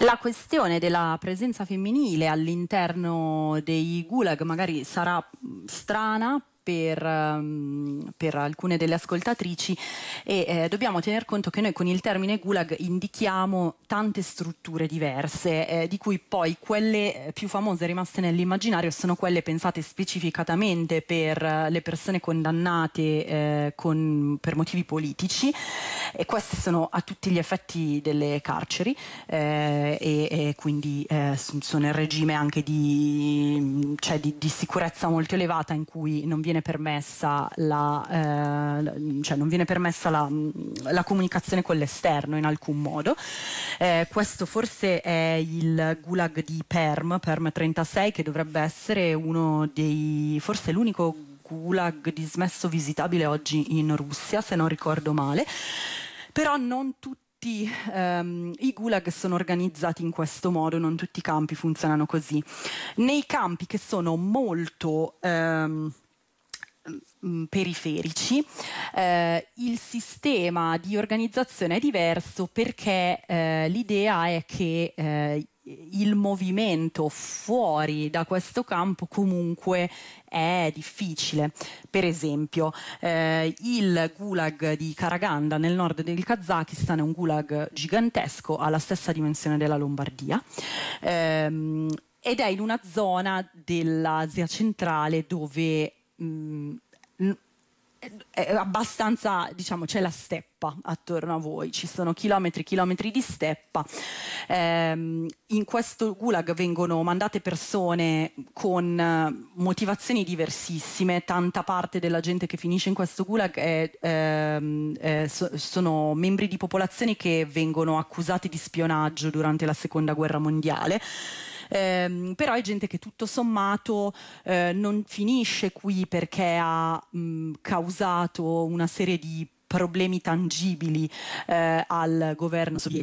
La questione della presenza femminile all'interno dei gulag magari sarà strana per alcune delle ascoltatrici e dobbiamo tener conto che noi con il termine gulag indichiamo tante strutture diverse, di cui poi quelle più famose rimaste nell'immaginario sono quelle pensate specificatamente per le persone condannate per motivi politici, e queste sono a tutti gli effetti delle carceri, e quindi sono in regime anche di sicurezza molto elevata, in cui non viene permessa non viene permessa la comunicazione con l'esterno in alcun modo. Questo forse è il gulag di Perm 36, che dovrebbe essere uno dei, forse l'unico gulag dismesso visitabile oggi in Russia, se non ricordo male. Però non tutti i gulag sono organizzati in questo modo, non tutti i campi funzionano così. Nei campi che sono molto periferici, il sistema di organizzazione è diverso, perché l'idea è che il movimento fuori da questo campo comunque è difficile. Per esempio, il gulag di Karaganda nel nord del Kazakistan è un gulag gigantesco, ha la stessa dimensione della Lombardia, ed è in una zona dell'Asia centrale dove è abbastanza, diciamo, c'è la steppa attorno a voi, ci sono chilometri e chilometri di steppa. In questo gulag vengono mandate persone con motivazioni diversissime. Tanta parte della gente che finisce in questo gulag sono membri di popolazioni che vengono accusati di spionaggio durante la seconda guerra mondiale. Però è gente che tutto sommato non finisce qui perché ha causato una serie di problemi tangibili al governo sovietico.